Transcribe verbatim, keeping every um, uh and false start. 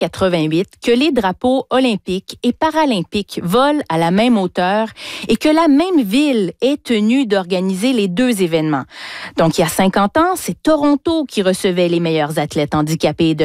quatre-vingt-huit que les drapeaux olympiques et paralympiques volent à la même hauteur et que la même ville est tenue d'organiser les deux événements. Donc, il y a cinquante ans, c'est Toronto qui recevait les meilleurs athlètes handicapés de